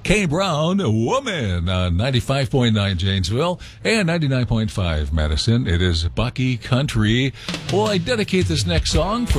Kane Brown, Woman, on 95.9 Janesville and 99.5 Madison. It is Bucky Country. Well, I dedicate this next song for